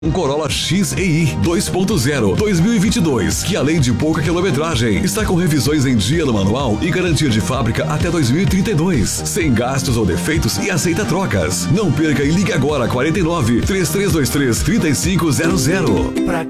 Um Corolla XEI 2.0 2022, que além de pouca quilometragem, está com revisões em dia no manual e garantia de fábrica até 2032, sem gastos ou defeitos e aceita trocas. Não perca e ligue agora 49 3323 3500. Pra